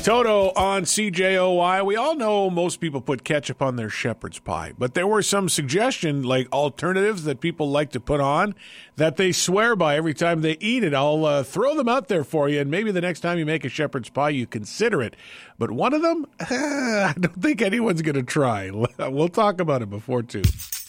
Toto on CJOY. We all know most people put ketchup on their shepherd's pie, but there were some suggestion, like alternatives that people like to put on that they swear by every time they eat it. I'll throw them out there for you, and maybe the next time you make a shepherd's pie, you consider it. But one of them, I don't think anyone's going to try. We'll talk about it before 2.